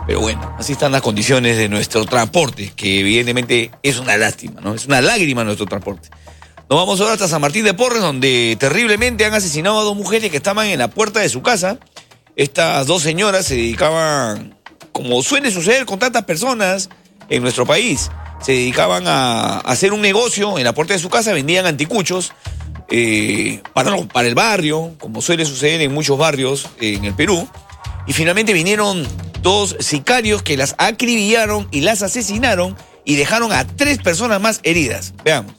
Pero bueno, así están las condiciones de nuestro transporte, que evidentemente es una lástima, ¿no? Es una lágrima nuestro transporte. Nos vamos ahora hasta San Martín de Porres, donde terriblemente han asesinado a 2 mujeres que estaban en la puerta de su casa. Estas 2 señoras se dedicaban, como suele suceder con tantas personas en nuestro país, se dedicaban a hacer un negocio en la puerta de su casa, vendían anticuchos para el barrio, como suele suceder en muchos barrios en el Perú. Y finalmente vinieron 2 sicarios que las acribillaron y las asesinaron y dejaron a 3 personas más heridas. Veamos.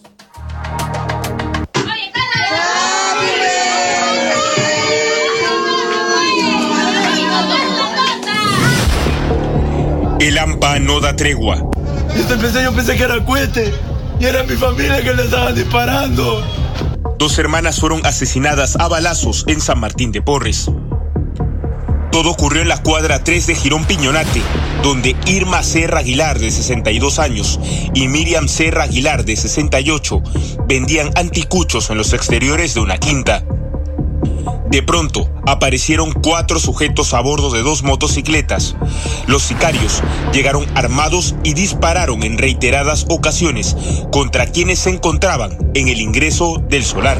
El AMPA no da tregua. Yo pensé que era cohete y era mi familia que le estaban disparando. 2 hermanas fueron asesinadas a balazos en San Martín de Porres. Todo ocurrió en la cuadra 3 de Girón Piñonate, donde Irma Serra Aguilar, de 62 años, y Miriam Serra Aguilar, de 68, vendían anticuchos en los exteriores de una quinta. De pronto, aparecieron 4 sujetos a bordo de 2 motocicletas. Los sicarios llegaron armados y dispararon en reiteradas ocasiones contra quienes se encontraban en el ingreso del solar.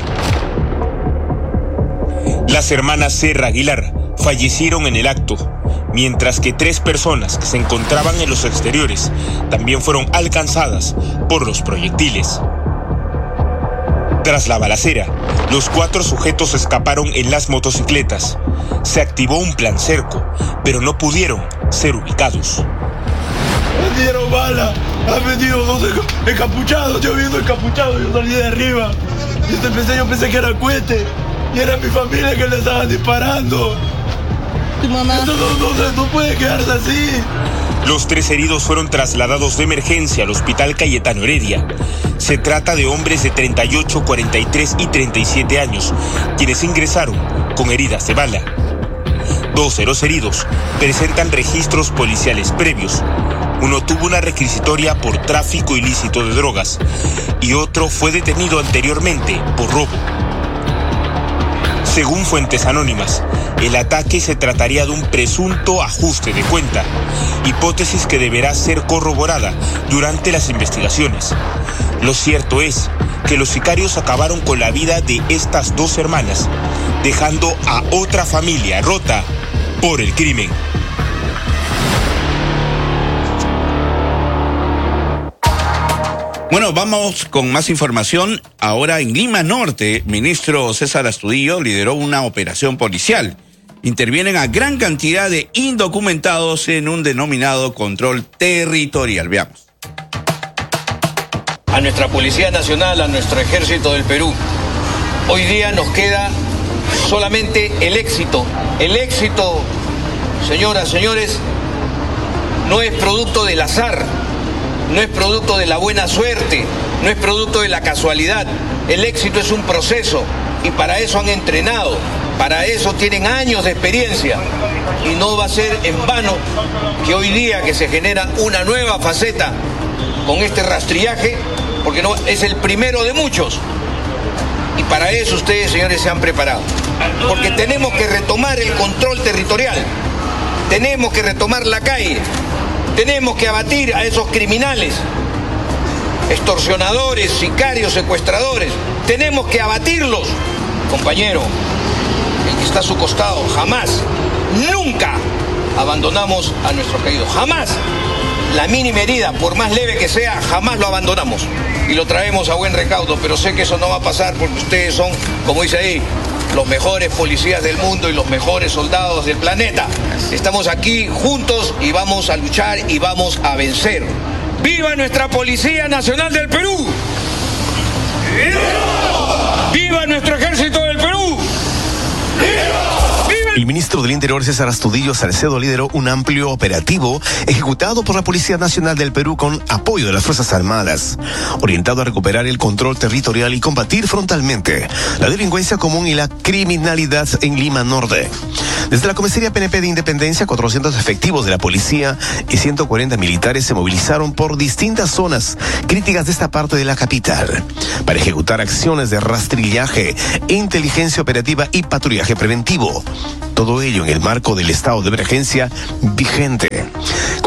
Las hermanas Serra Aguilar fallecieron en el acto, mientras que 3 personas que se encontraban en los exteriores también fueron alcanzadas por los proyectiles. Tras la balacera, los 4 sujetos escaparon en las motocicletas. Se activó un plan cerco, pero no pudieron ser ubicados. Me dieron bala, han venido 2 encapuchados, yo viendo encapuchados, yo salí de arriba. Yo pensé que era cohete y era mi familia que le estaban disparando. ¿Tu mamá? Esto no puede quedarse así. Los 3 heridos fueron trasladados de emergencia al Hospital Cayetano Heredia. Se trata de hombres de 38, 43 y 37 años, quienes ingresaron con heridas de bala. 2 de los heridos presentan registros policiales previos. Uno tuvo una requisitoria por tráfico ilícito de drogas y otro fue detenido anteriormente por robo. Según fuentes anónimas, el ataque se trataría de un presunto ajuste de cuenta, hipótesis que deberá ser corroborada durante las investigaciones. Lo cierto es que los sicarios acabaron con la vida de estas 2 hermanas, dejando a otra familia rota por el crimen. Bueno, vamos con más información. Ahora en Lima Norte, ministro César Astudillo lideró una operación policial. Intervienen a gran cantidad de indocumentados en un denominado control territorial. Veamos. A nuestra Policía Nacional, a nuestro Ejército del Perú, hoy día nos queda solamente el éxito. El éxito, señoras, señores, no es producto del azar. No es producto de la buena suerte, no es producto de la casualidad. El éxito es un proceso y para eso han entrenado, para eso tienen años de experiencia. Y no va a ser en vano que hoy día que se genera una nueva faceta con este rastrillaje, porque no es el primero de muchos. Y para eso ustedes, señores, se han preparado. Porque tenemos que retomar el control territorial, tenemos que retomar la calle. Tenemos que abatir a esos criminales, extorsionadores, sicarios, secuestradores. Tenemos que abatirlos. Compañero, el que está a su costado, jamás, nunca abandonamos a nuestro caído. Jamás. La mínima herida, por más leve que sea, jamás lo abandonamos. Y lo traemos a buen recaudo, pero sé que eso no va a pasar porque ustedes son, como dice ahí, los mejores policías del mundo y los mejores soldados del planeta. Estamos aquí juntos y vamos a luchar y vamos a vencer. ¡Viva nuestra Policía Nacional del Perú! ¡Viva! ¡Viva nuestro Ejército del Perú! ¡Viva! El ministro del Interior, César Astudillo Salcedo, lideró un amplio operativo ejecutado por la Policía Nacional del Perú con apoyo de las Fuerzas Armadas, orientado a recuperar el control territorial y combatir frontalmente la delincuencia común y la criminalidad en Lima Norte. Desde la comisaría PNP de Independencia, 400 efectivos de la policía y 140 militares se movilizaron por distintas zonas críticas de esta parte de la capital para ejecutar acciones de rastrillaje, inteligencia operativa y patrullaje preventivo. Todo ello en el marco del estado de emergencia vigente.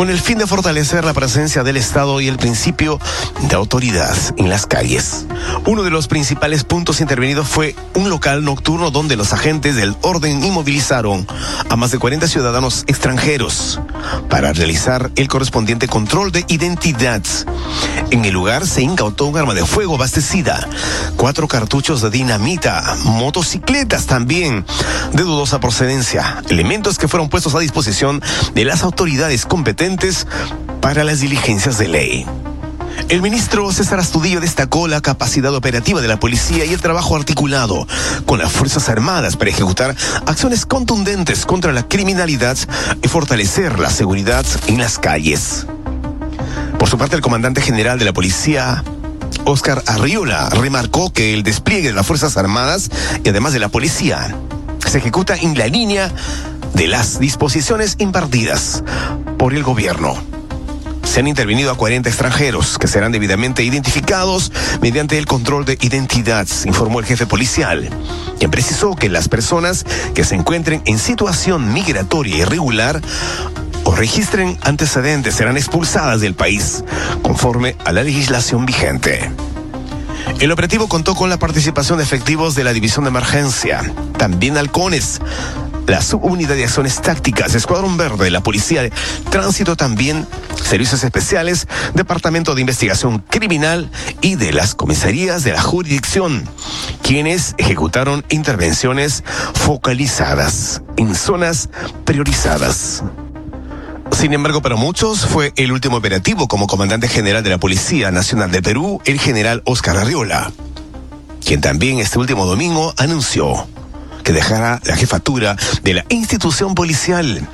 con el fin de fortalecer la presencia del Estado y el principio de autoridad en las calles. Uno de los principales puntos intervenidos fue un local nocturno donde los agentes del orden inmovilizaron a más de 40 ciudadanos extranjeros para realizar el correspondiente control de identidad. En el lugar se incautó un arma de fuego abastecida, 4 cartuchos de dinamita, motocicletas también de dudosa procedencia, elementos que fueron puestos a disposición de las autoridades competentes para las diligencias de ley. El ministro César Astudillo destacó la capacidad operativa de la policía y el trabajo articulado con las Fuerzas Armadas para ejecutar acciones contundentes contra la criminalidad y fortalecer la seguridad en las calles. Por su parte, el comandante general de la policía, Óscar Arriola, remarcó que el despliegue de las Fuerzas Armadas y además de la policía se ejecuta en la línea de las disposiciones impartidas por el gobierno. Se han intervenido a 40 extranjeros que serán debidamente identificados mediante el control de identidad, informó el jefe policial, quien precisó que las personas que se encuentren en situación migratoria irregular o registren antecedentes serán expulsadas del país, conforme a la legislación vigente. El operativo contó con la participación de efectivos de la División de Emergencia, también halcones, la Subunidad de Acciones Tácticas, Escuadrón Verde, la Policía de Tránsito, también Servicios Especiales, Departamento de Investigación Criminal y de las comisarías de la jurisdicción, quienes ejecutaron intervenciones focalizadas en zonas priorizadas. Sin embargo, para muchos fue el último operativo como comandante general de la Policía Nacional de Perú, el general Óscar Arriola, quien también este último domingo anunció que dejará la jefatura de la institución policial.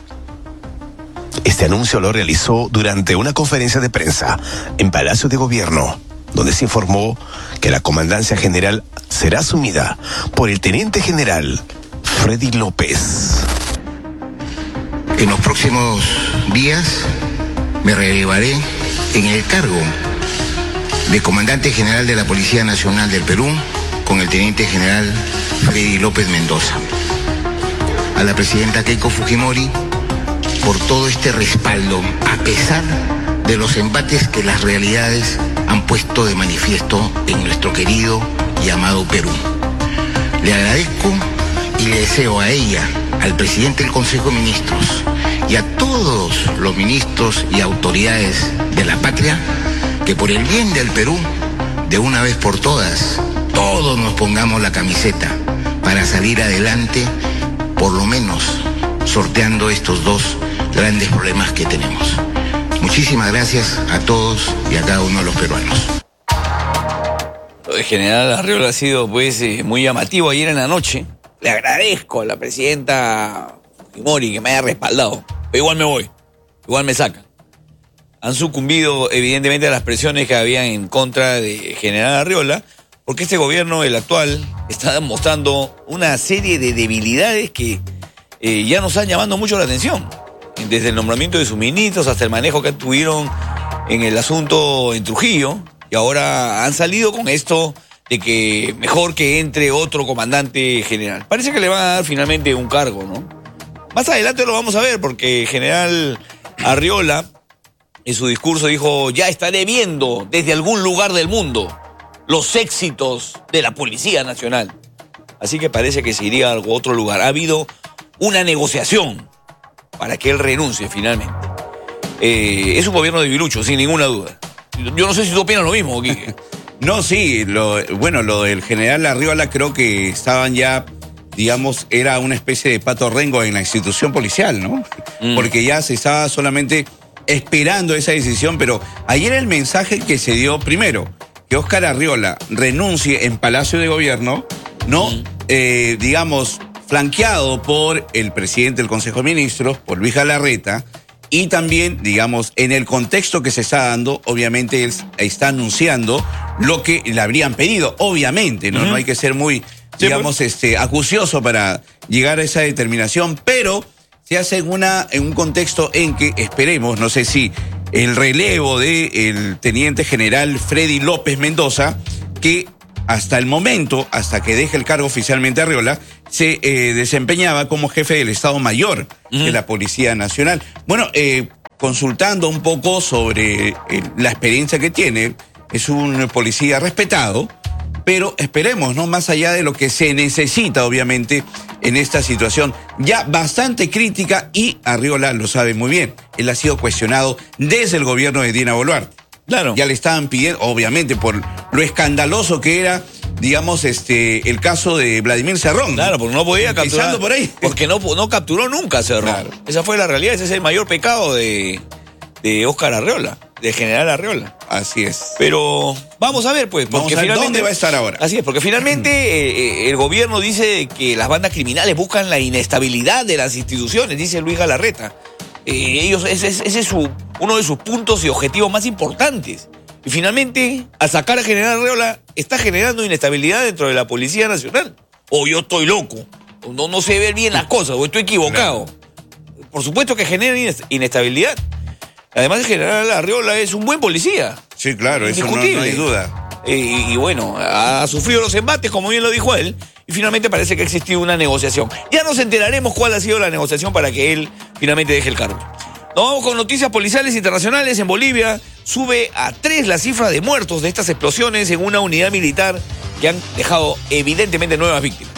Este anuncio lo realizó durante una conferencia de prensa en Palacio de Gobierno, donde se informó que la comandancia general será asumida por el teniente general Freddy López. En los próximos días me relevaré en el cargo de comandante general de la Policía Nacional del Perú con el teniente general Freddy López Mendoza. A la presidenta Keiko Fujimori por todo este respaldo, a pesar de los embates que las realidades han puesto de manifiesto en nuestro querido y amado Perú. Le agradezco y le deseo a ella, al presidente del Consejo de Ministros y a todos los ministros y autoridades de la patria que por el bien del Perú, de una vez por todas, todos nos pongamos la camiseta para salir adelante, por lo menos sorteando estos 2 grandes problemas que tenemos. Muchísimas gracias a todos y a cada uno de los peruanos. El general Arriola ha sido pues muy llamativo ayer en la noche. Le agradezco a la presidenta Fujimori que me haya respaldado. Pero igual me voy, igual me sacan. Han sucumbido evidentemente a las presiones que habían en contra de general Arriola, porque este gobierno, el actual, está mostrando una serie de debilidades que ya nos están llamando mucho la atención. Desde el nombramiento de sus ministros hasta el manejo que tuvieron en el asunto en Trujillo, y ahora han salido con esto de que mejor que entre otro comandante general. Parece que le van a dar finalmente un cargo, ¿no? Más adelante lo vamos a ver, porque el general Arriola en su discurso dijo: ya estaré viendo desde algún lugar del mundo los éxitos de la Policía Nacional. Así que parece que se iría a otro lugar. Ha habido una negociación para que él renuncie finalmente. Es un gobierno de debilucho, sin ninguna duda. Yo no sé si tú opinas lo mismo, Quique. No, sí, lo del general Arriola creo que estaban ya, digamos, era una especie de pato rengo en la institución policial, ¿no? Porque ya se estaba solamente esperando esa decisión, pero ayer el mensaje que se dio, primero, que Óscar Arriola renuncie en Palacio de Gobierno, ¿no? Digamos, flanqueado por el presidente del Consejo de Ministros, por Luis Galarreta, y también, digamos, en el contexto que se está dando, obviamente él está anunciando lo que le habrían pedido, obviamente, ¿no? No hay que ser muy, digamos, acucioso para llegar a esa determinación, pero se hace en un contexto en que esperemos, no sé si el relevo del teniente general Freddy López Mendoza, que hasta el momento, hasta que deje el cargo oficialmente Arriola, se desempeñaba como jefe del Estado Mayor de la Policía Nacional. Bueno, consultando un poco sobre la experiencia que tiene. Es un policía respetado, pero esperemos, ¿no? Más allá de lo que se necesita, obviamente, en esta situación ya bastante crítica, y Arriola lo sabe muy bien. Él ha sido cuestionado desde el gobierno de Dina Boluarte. Claro. Ya le estaban pidiendo, obviamente, por lo escandaloso que era, digamos, el caso de Vladimir Cerrón. Claro, porque no podía capturar. Por ahí. Porque no capturó nunca a Cerrón. Claro. Esa fue la realidad, ese es el mayor pecado de Óscar Arriola, de General Arriola. Así es. Pero vamos a ver, pues. Vamos a ver dónde va a estar ahora. Así es, porque finalmente el gobierno dice que las bandas criminales buscan la inestabilidad de las instituciones, dice Luis Galarreta. Ese es uno de sus puntos y objetivos más importantes. Y finalmente, al sacar a General Arriola, está generando inestabilidad dentro de la Policía Nacional. O yo estoy loco, o no sé ver bien las cosas, o estoy equivocado. Claro. Por supuesto que genera inestabilidad. Además, el General Arriola es un buen policía. Sí, claro, eso no hay duda. Y bueno, ha sufrido los embates, como bien lo dijo él, y finalmente parece que ha existido una negociación. Ya nos enteraremos cuál ha sido la negociación para que él finalmente deje el cargo. Nos vamos con noticias policiales internacionales. En Bolivia sube a 3 la cifra de muertos de estas explosiones en una unidad militar que han dejado evidentemente nuevas víctimas.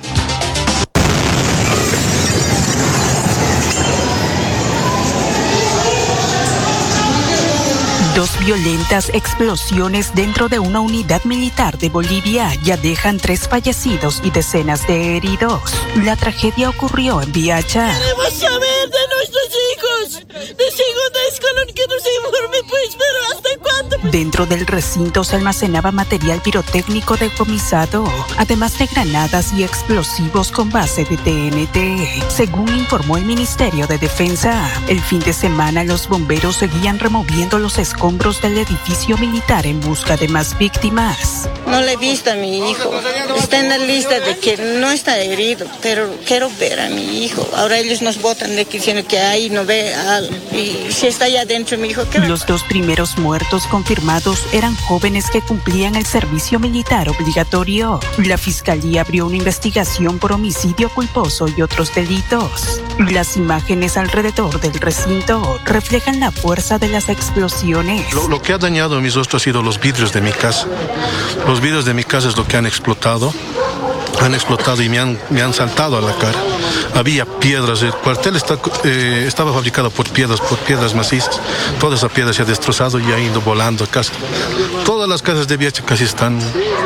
Dos violentas explosiones dentro de una unidad militar de Bolivia ya dejan 3 fallecidos y decenas de heridos. La tragedia ocurrió en Viacha. Queremos saber de nuestros hijos. De segundo escalón que nos informe, pues, pero ¿hasta cuándo? Dentro del recinto se almacenaba material pirotécnico decomisado, además de granadas y explosivos con base de TNT, según informó el Ministerio de Defensa. El fin de semana los bomberos seguían removiendo los escombros del edificio militar en busca de más víctimas. No le he visto a mi hijo. Está en la lista de que no está herido, pero quiero ver a mi hijo. Ahora ellos nos botan de que diciendo que ahí no ve algo. Y si está allá adentro mi hijo, ¿qué? Los 2 primeros muertos confirmados eran jóvenes que cumplían el servicio militar obligatorio. La fiscalía abrió una investigación por homicidio culposo y otros delitos. Las imágenes alrededor del recinto reflejan la fuerza de las explosiones. Lo que ha dañado mis rostros ha sido los vidrios de mi casa. Los vidrios de mi casa es lo que han explotado. Han explotado y me han saltado a la cara. Había piedras, el cuartel estaba fabricado por piedras macizas. Toda esa piedra se ha destrozado y ha ido volando a casa. Todas las casas de Viacha casi están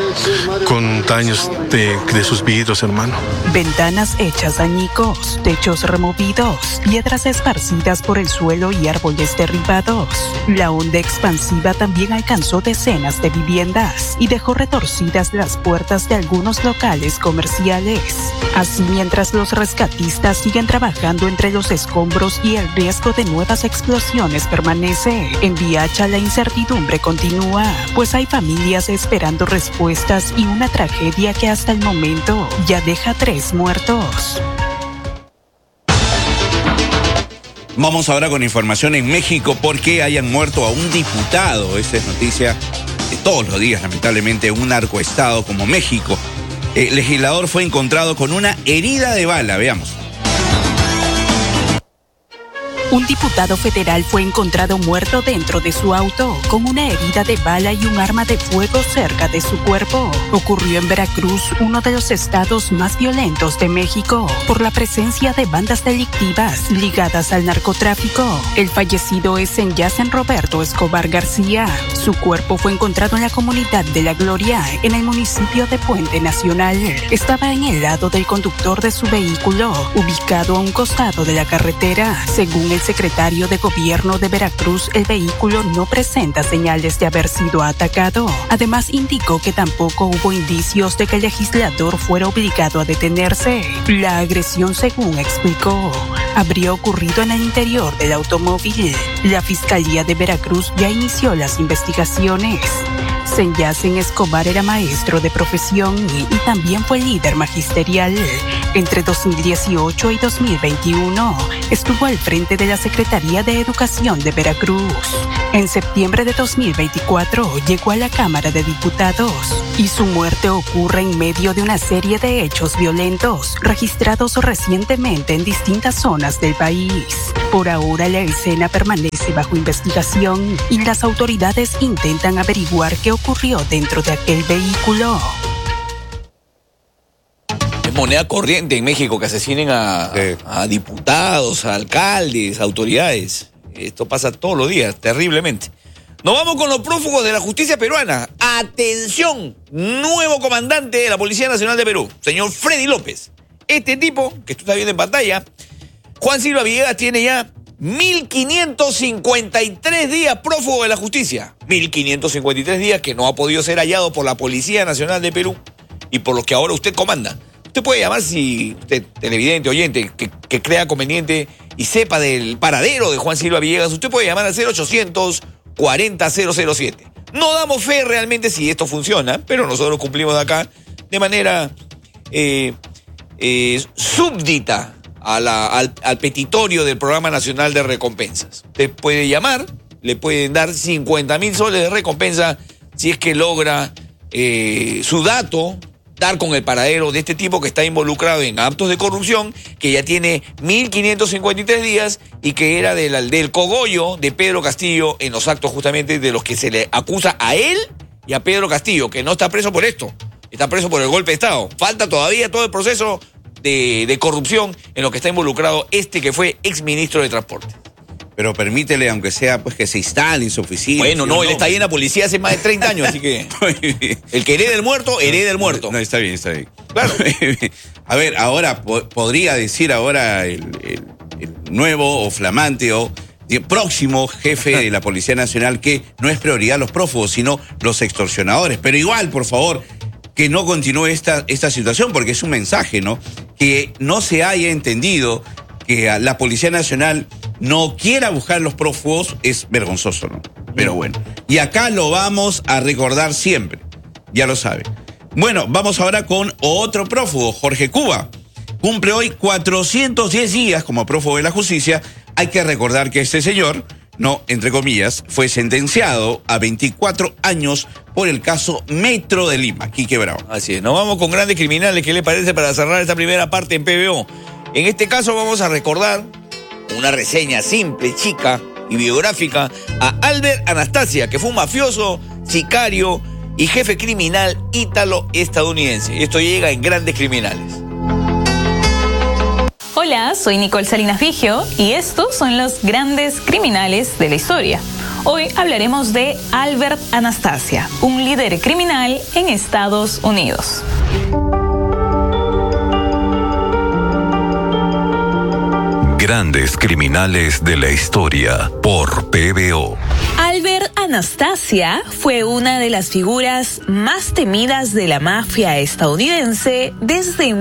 con daños de sus vidrios, hermano. Ventanas hechas añicos, techos removidos, piedras esparcidas por el suelo y árboles derribados. La onda expansiva también alcanzó decenas de viviendas y dejó retorcidas las puertas de algunos locales comerciales. Así, mientras los rescatistas siguen trabajando entre los escombros y el riesgo de nuevas explosiones permanece, en Viacha la incertidumbre continúa, pues hay familias esperando respuestas y una tragedia que hasta el momento ya deja 3 muertos. Vamos ahora con información en México porque hayan muerto a un diputado. Esta es noticia de todos los días, lamentablemente, en un narcoestado como México. El legislador fue encontrado con una herida de bala. Veamos. Un diputado federal fue encontrado muerto dentro de su auto, con una herida de bala y un arma de fuego cerca de su cuerpo. Ocurrió en Veracruz, uno de los estados más violentos de México, por la presencia de bandas delictivas ligadas al narcotráfico. El fallecido es Senyacen Roberto Escobar García. Su cuerpo fue encontrado en la comunidad de La Gloria, en el municipio de Puente Nacional. Estaba en el lado del conductor de su vehículo, ubicado a un costado de la carretera. Según el secretario de Gobierno de Veracruz, el vehículo no presenta señales de haber sido atacado. Además, indicó que tampoco hubo indicios de que el legislador fuera obligado a detenerse. La agresión, según explicó, habría ocurrido en el interior del automóvil. La Fiscalía de Veracruz ya inició las investigaciones. Senyacen Escobar era maestro de profesión y también fue líder magisterial. Entre 2018 y 2021 estuvo al frente de la Secretaría de Educación de Veracruz. En septiembre de 2024 llegó a la Cámara de Diputados y su muerte ocurre en medio de una serie de hechos violentos registrados recientemente en distintas zonas zonas del país. Por ahora la escena permanece bajo investigación y las autoridades intentan averiguar qué ocurrió dentro de aquel vehículo. Es moneda corriente en México que asesinen a diputados, a alcaldes, a autoridades. Esto pasa todos los días, terriblemente. Nos vamos con los prófugos de la justicia peruana. ¡Atención! Nuevo comandante de la Policía Nacional de Perú, señor Freddy López. Este tipo, que tú estás viendo en pantalla, Juan Silva Villegas, tiene ya 1.553 días prófugo de la justicia. 1.553 días que no ha podido ser hallado por la Policía Nacional de Perú y por los que ahora usted comanda. Usted puede llamar, si usted, televidente, oyente, que crea conveniente y sepa del paradero de Juan Silva Villegas, usted puede llamar al 0800-40-007. No damos fe realmente si esto funciona, pero nosotros cumplimos de acá de manera súbdita al petitorio del Programa Nacional de Recompensas. Usted puede llamar, le pueden dar 50.000 soles de recompensa si es que logra su dato, dar con el paradero de este tipo que está involucrado en actos de corrupción, que ya tiene 1.553 días y que era del cogollo de Pedro Castillo en los actos justamente de los que se le acusa a él y a Pedro Castillo, que no está preso por esto, está preso por el golpe de Estado. Falta todavía todo el proceso de corrupción en lo que está involucrado este que fue exministro de Transporte. Pero permítele, aunque sea, pues que se instale en su oficina. Bueno, no, él está ahí en la policía hace más de 30 años, así que el que hereda el muerto, hereda el muerto. No, está bien. Claro. A ver, ahora, podría decir ahora el nuevo o flamante o próximo jefe de la Policía Nacional que no es prioridad los prófugos, sino los extorsionadores. Pero igual, por favor, que no continúe esta situación, porque es un mensaje, ¿no? Que no se haya entendido que la Policía Nacional no quiera buscar los prófugos es vergonzoso, ¿no? Pero bueno, y acá lo vamos a recordar siempre, ya lo sabe. Bueno, vamos ahora con otro prófugo, Jorge Cuba. Cumple hoy 410 días como prófugo de la justicia. Hay que recordar que este señor, no, entre comillas, fue sentenciado a 24 años por el caso Metro de Lima, Quique Bravo. Así es, nos vamos con grandes criminales. ¿Qué le parece para cerrar esta primera parte en PBO? En este caso vamos a recordar una reseña simple, chica y biográfica a Albert Anastasia, que fue un mafioso, sicario y jefe criminal ítalo-estadounidense. Esto llega en Grandes Criminales. Hola, soy Nicole Salinas Vigio y estos son los grandes criminales de la historia. Hoy hablaremos de Albert Anastasia, un líder criminal en Estados Unidos. Grandes criminales de la historia por PBO. Albert Anastasia fue una de las figuras más temidas de la mafia estadounidense desde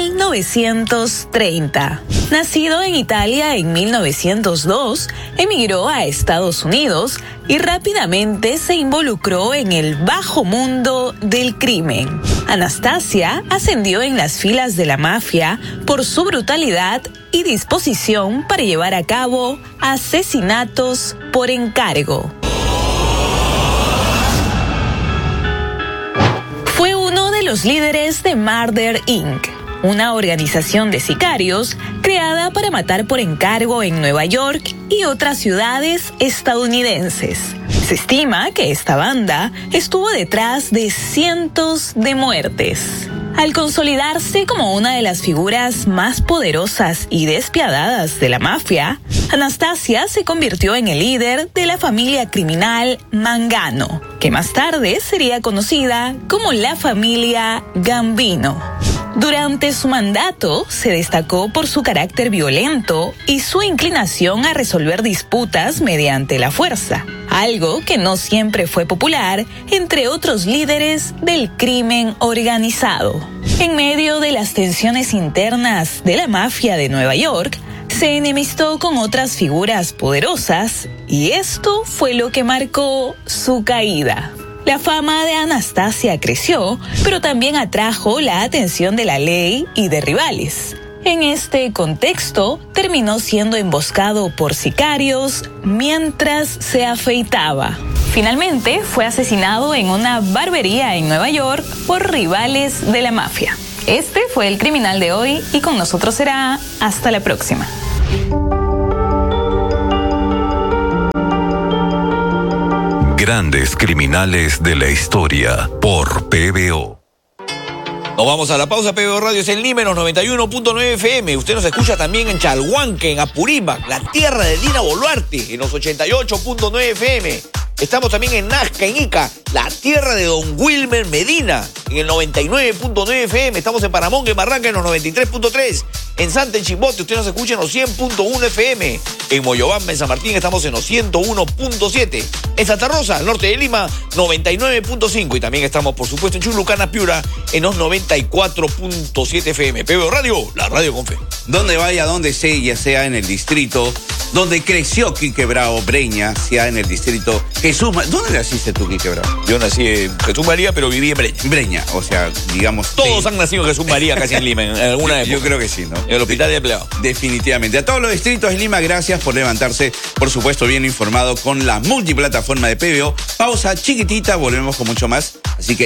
1930. Nacido en Italia en 1902, emigró a Estados Unidos y rápidamente se involucró en el bajo mundo del crimen. Anastasia ascendió en las filas de la mafia por su brutalidad y disposición para llevar a cabo asesinatos por encargo. Fue uno de los líderes de Murder Inc., una organización de sicarios creada para matar por encargo en Nueva York y otras ciudades estadounidenses. Se estima que esta banda estuvo detrás de cientos de muertes. Al consolidarse como una de las figuras más poderosas y despiadadas de la mafia, Anastasia se convirtió en el líder de la familia criminal Mangano, que más tarde sería conocida como la familia Gambino. Durante su mandato, se destacó por su carácter violento y su inclinación a resolver disputas mediante la fuerza, algo que no siempre fue popular entre otros líderes del crimen organizado. En medio de las tensiones internas de la mafia de Nueva York, se enemistó con otras figuras poderosas y esto fue lo que marcó su caída. La fama de Anastasia creció, pero también atrajo la atención de la ley y de rivales. En este contexto, terminó siendo emboscado por sicarios mientras se afeitaba. Finalmente, fue asesinado en una barbería en Nueva York por rivales de la mafia. Este fue el criminal de hoy y con nosotros será hasta la próxima. Grandes criminales de la historia por PBO. Nos vamos a la pausa. PBO Radio es en Lima, en los 91.9 FM. Usted nos escucha también en Chalhuanque, en Apurímac, la tierra de Dina Boluarte, en los 88.9 FM. Estamos también en Nazca, en Ica, la tierra de Don Wilmer Medina, en el 99.9 FM. Estamos en Paramonga, en Barranca, en los 93.3. En Santa, en Chimbote, usted nos escucha en los 100.1 FM. En Moyobamba, en San Martín, estamos en los 101.7. En Santa Rosa, al norte de Lima, 99.5. Y también estamos, por supuesto, en Chulucana, Piura, en los 94.7 FM. PBO Radio, la radio con fe. Donde vaya, donde sea, ya sea en el distrito donde creció Quique Bravo, Breña, sea en el distrito Jesús. ¿Dónde naciste tú, Quique Bravo? Yo nací en Jesús María, pero viví en Breña. Breña, o sea, digamos... Todos han nacido en Jesús María, casi en Lima, en alguna época. Yo creo que sí, ¿no? En el hospital de empleados. Definitivamente. A todos los distritos de Lima, gracias por levantarse, por supuesto, bien informado con la multiplataforma de PBO. Pausa chiquitita, volvemos con mucho más. Así que